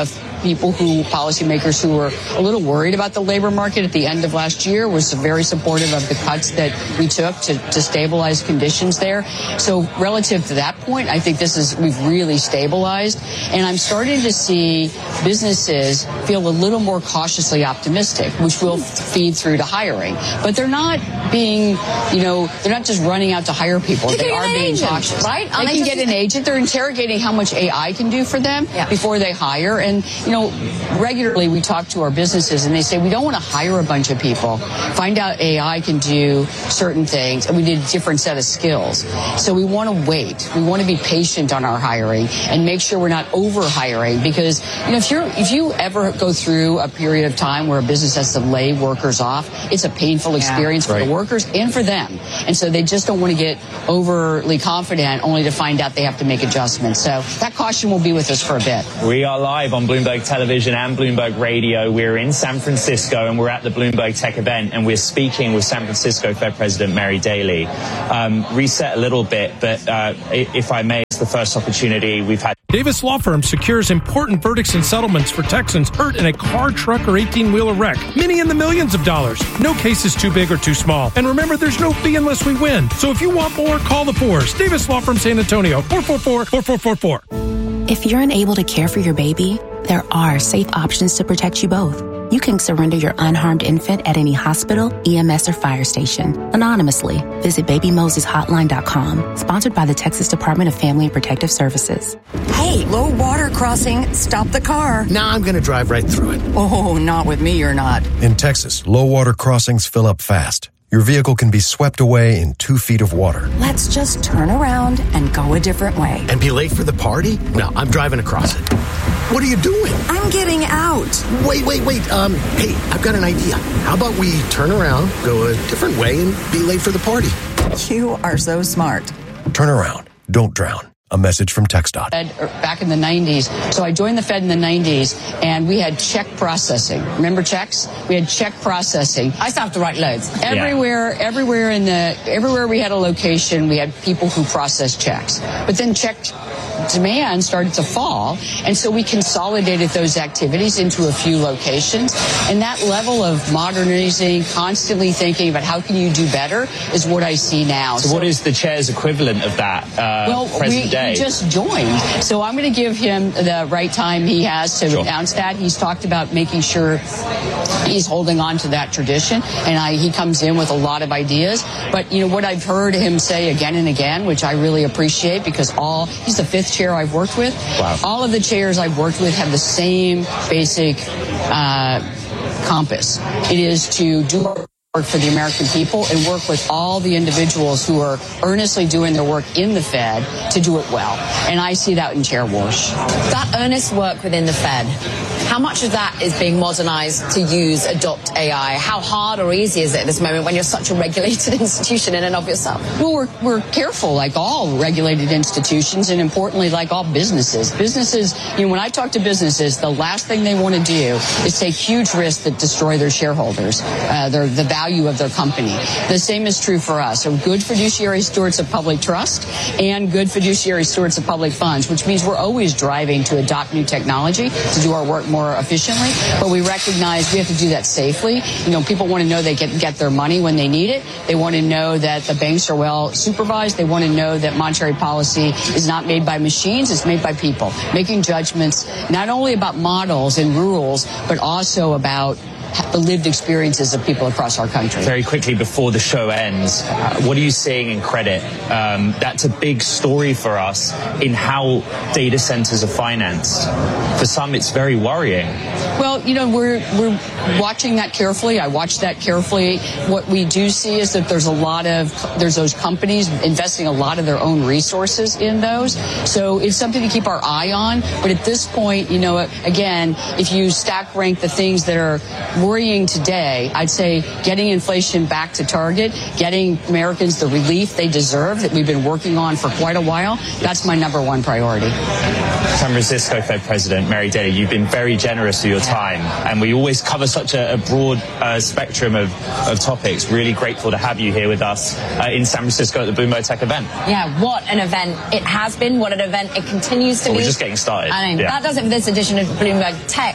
people who, policymakers who were a little worried about the labor market at the end of last year, was very supportive of the cuts that we took to, to stabilize conditions there. So relative to that point, I think this is, we've really stabilized. And I'm starting to see businesses feel a little more cautiously optimistic, which will feed through to hiring. But they're not being, you know, they're not just running out to hire people. They, they are being agent, cautious. Right? They can get an agent. They're interrogating how much A I can do for them yeah. before they hire. And, you know, regularly we talk to our businesses and they say, we don't want to hire a bunch of people. Find out A I can do certain things, and we need a different set of skills. So we want to wait. We want to be patient on our hiring and make sure we're not over hiring, because, you know, if you're if you ever go through a period of time where a business has to lay workers off, it's a painful experience yeah, right. for the workers and for them. And so they just don't want to get overly confident only to find out they have to make adjustments. So that caution will be with us for a bit. We are live on Bloomberg Television and Bloomberg Radio. We're in San Francisco and we're at the Bloomberg Tech event, and we're speaking with San Francisco Fed President Mary Daly. Um, reset a little bit, but uh, if I may, it's the first opportunity we've had. Davis Law Firm secures important verdicts and settlements for Texans hurt in a car, truck, or eighteen-wheeler wreck. Many in the millions of dollars. No case is too big or too small. And remember, there's no fee unless we win. So if you want more, call the Fours. Davis Law Firm San Antonio, four four four, four four four four. If you're unable to care for your baby, there are safe options to protect you both. You can surrender your unharmed infant at any hospital, E M S, or fire station anonymously. Visit baby moses hotline dot com. Sponsored by the Texas Department of Family and Protective Services. Hey, low water crossing. Stop the car. Nah, I'm going to drive right through it. Oh, not with me, you're not. In Texas, low water crossings fill up fast. Your vehicle can be swept away in two feet of water. Let's just turn around and go a different way. And be late for the party? No, I'm driving across it. What are you doing? I'm getting out. Wait, wait, wait. Um, hey, I've got an idea. How about we turn around, go a different way, and be late for the party? You are so smart. Turn around. Don't drown. A message from TxDOT. Back in the nineties. So I joined the Fed in the nineties, and we had check processing. Remember checks? We had check processing. I still have to write loads. Everywhere, yeah. everywhere in the, everywhere we had a location, we had people who processed checks. But then check demand started to fall, and so we consolidated those activities into a few locations. And that level of modernizing, constantly thinking about how can you do better is what I see now. So, so what is the chair's equivalent of that uh, well, present we, day? He just joined, so I'm going to give him the right time he has to sure. announce that. He's talked about making sure he's holding on to that tradition, and I, he comes in with a lot of ideas. But you know what I've heard him say again and again, which I really appreciate, because all he's the fifth chair I've worked with. Wow. All of the chairs I've worked with have the same basic uh, compass. It is to do work for the American people and work with all the individuals who are earnestly doing their work in the Fed to do it well. And I see that in Chair Warsh. That earnest work within the Fed, how much of that is being modernized to use, adopt A I? How hard or easy is it at this moment when you're such a regulated institution in and of yourself? Well, we're, we're careful, like all regulated institutions, and importantly, like all businesses. Businesses, you know, when I talk to businesses, the last thing they want to do is take huge risks that destroy their shareholders, uh, their, the value of their company. The same is true for us. We're good fiduciary stewards of public trust and good fiduciary stewards of public funds, which means we're always driving to adopt new technology to do our work more efficiently, but we recognize we have to do that safely. You know, people want to know they get, get their money when they need it. They want to know that the banks are well supervised. They want to know that monetary policy is not made by machines, it's made by people, making judgments not only about models and rules, but also about the lived experiences of people across our country. Very quickly before the show ends, uh, what are you seeing in credit? Um, that's a big story for us in how data centers are financed. For some, it's very worrying. Well, you know, we're we're watching that carefully. I watch that carefully. What we do see is that there's a lot of, there's those companies investing a lot of their own resources in those. So it's something to keep our eye on. But at this point, you know, again, if you stack rank the things that are worrying today, I'd say getting inflation back to target, getting Americans the relief they deserve that we've been working on for quite a while, that's my number one priority. San Francisco Fed President Mary Daly, you've been very generous with your time, and we always cover such a, a broad uh, spectrum of, of topics. Really grateful to have you here with us uh, in San Francisco at the Bloomberg Tech event. Yeah, what an event it has been, what an event it continues to well, be. We're just getting started. I know. Yeah. That does it for this edition of Bloomberg Tech.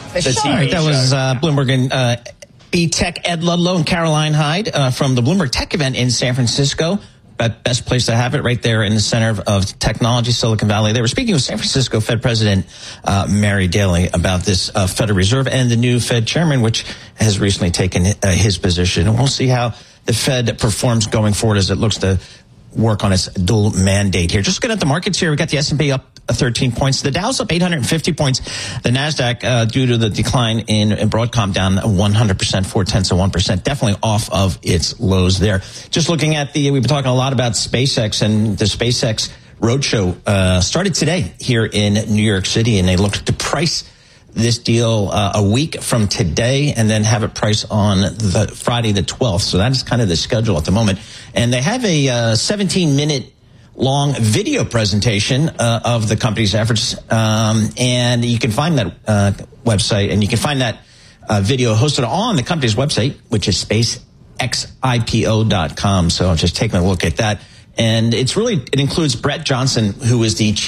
For sure. All right, that was uh, Bloomberg and uh, B-Tech Ed Ludlow and Caroline Hyde uh, from the Bloomberg Tech event in San Francisco. Best place to have it, right there in the center of, of technology, Silicon Valley. They were speaking with San Francisco Fed President uh, Mary Daly about this uh, Federal Reserve and the new Fed chairman, which has recently taken uh, his position. And we'll see how the Fed performs going forward as it looks to work on its dual mandate here. Just looking at the markets here, we got the S and P up thirteen points. The Dow's up eight hundred fifty points. The NASDAQ, uh, due to the decline in, in Broadcom, down one hundred percent, four-tenths of one percent. Definitely off of its lows there. Just looking at the, we've been talking a lot about SpaceX, and the SpaceX roadshow uh, started today here in New York City, and they look to price this deal uh, a week from today and then have it priced on the Friday the twelfth. So that is kind of the schedule at the moment. And they have a uh, seventeen minute long video presentation uh, of the company's efforts. Um, and you can find that uh, website, and you can find that uh, video hosted on the company's website, which is space x I P O dot com. So just taking a look at that. And it's really, it includes Brett Johnson, who is the chief